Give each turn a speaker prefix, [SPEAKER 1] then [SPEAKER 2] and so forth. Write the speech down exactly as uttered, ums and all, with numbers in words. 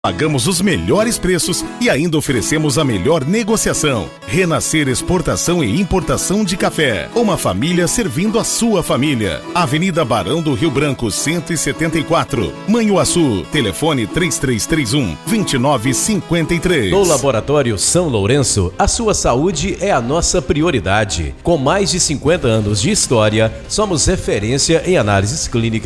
[SPEAKER 1] Pagamos os melhores preços e ainda oferecemos a melhor negociação. Renascer Exportação e Importação de Café. Uma família servindo a sua família. Avenida Barão do Rio Branco, cento e setenta e quatro. Manhuaçu. Telefone três três três um, dois nove cinco três.
[SPEAKER 2] No Laboratório São Lourenço, a sua saúde é a nossa prioridade. Com mais de cinquenta anos de história, somos referência em análises clínicas